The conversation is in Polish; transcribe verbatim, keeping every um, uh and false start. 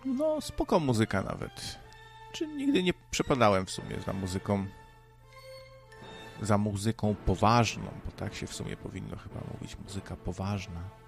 No, spoko muzyka nawet. Czy nigdy nie przepadałem w sumie za muzyką, za muzyką poważną, bo tak się w sumie powinno chyba mówić, muzyka poważna.